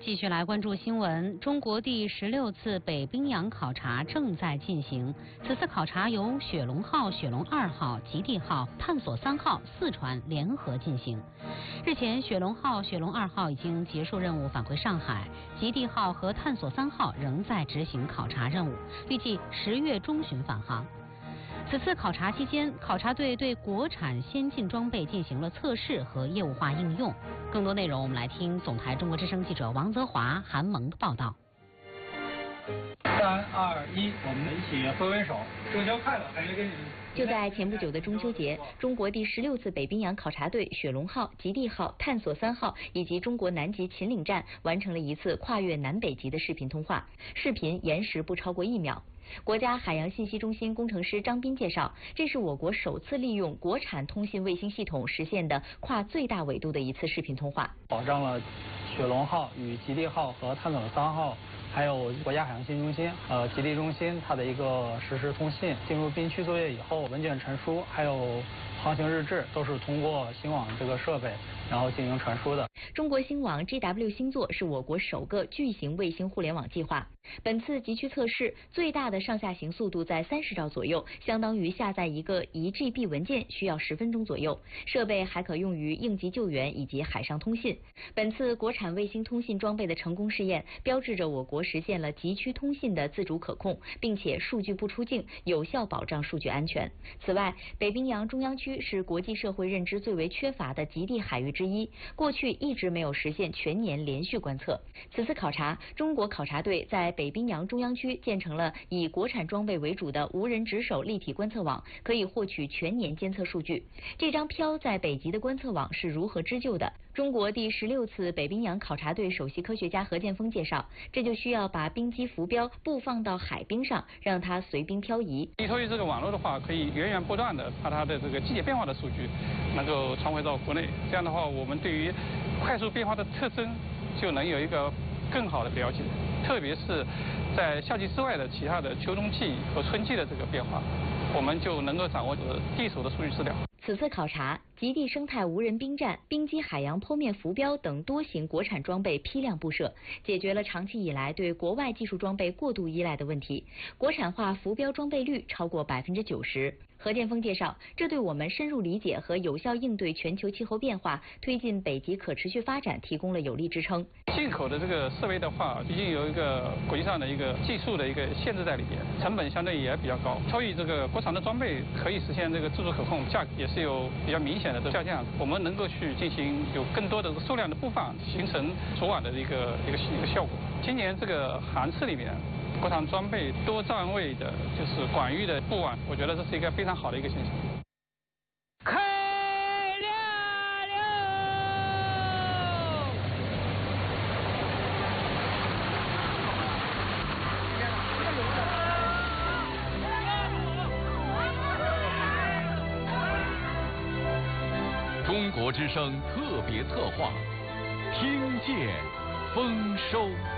继续来关注新闻。中国第16次北冰洋考察正在进行。此次考察由雪龙号、雪龙2号、极地号、探索3号4船联合进行。日前，雪龙号、雪龙2号已经结束任务返回上海，极地号和探索3号仍在执行考察任务，预计10月中旬返航。此次考察期间，考察队对国产先进装备进行了测试和业务化应用。更多内容，我们来听总台中国之声记者王泽华、韩萌的报道。 3、2、1，我们一起挥挥手，中秋快乐！感谢跟你们。 就在前不久的中秋节，中国第16次北冰洋考察队雪龙号、极地号、探索3号以及中国南极秦岭站完成了一次跨越南北极的视频通话，视频延时不超过1秒。国家海洋信息中心工程师张斌介绍，这是我国首次利用国产通信卫星系统实现的跨最大纬度的一次视频通话， 保障了雪龙号与极地号和探索3号。还有国家海洋信息中心、极地中心它的一个实时通信，进入冰区作业以后，文件传输还有航行日志都是通过星网这个设备然后进行传输的。 中国星网 GW 星座是我国首个巨型卫星互联网计划。本次极区测试最大的上下行速度在30兆左右，相当于下载一个1GB 文件需要10分钟左右。设备还可用于应急救援以及海上通信。本次国产卫星通信装备的成功试验，标志着我国实现了极区通信的自主可控，并且数据不出境，有效保障数据安全。此外，北冰洋中央区是国际社会认知最为缺乏的极地海域之一，过去一直没有实现全年连续观测。此次考察，中国考察队在北冰洋中央区建成了以国产装备为主的无人值守立体观测网，可以获取全年监测数据。这张漂在北极的观测网是如何织就的？中国第16次北冰洋考察队首席科学家何建峰介绍，这就需要把冰机浮标布放到海冰上，让它随冰漂移。 依托于这个网络的话，可以源源不断的把它的这个季节变化的数据能够传回到国内。这样的话，我们对于快速变化的特征就能有一个更好的了解，特别是在夏季之外的其他的秋冬季和春季的这个变化，我们就能够掌握第一手的数据资料。 此次考察，极地生态无人冰站、冰基海洋剖面浮标等多型国产装备批量布设，解决了长期以来对国外技术装备过度依赖的问题。国产化浮标装备率超过90%。何建峰介绍，这对我们深入理解和有效应对全球气候变化、推进北极可持续发展提供了有力支撑。 进口的这个设备的话，毕竟有一个国际上的一个技术的一个限制在里边，成本相对也比较高。所以这个国产的装备可以实现这个自主可控，价格也是有比较明显的下降。我们能够去进行有更多的数量的布放，形成组网的一个效果。今年这个航次里面，国产装备多站位的，就是广域的布网，我觉得这是一个非常好的一个现象。 开亮了！ 中国之声特别策划，听见丰收。